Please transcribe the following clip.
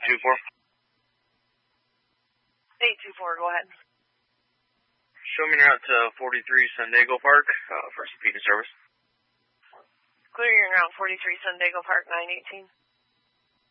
824. 824, go ahead. Show me your route to 43 San Diego Park for speed of service. Clear your route 43 San Diego Park, 918.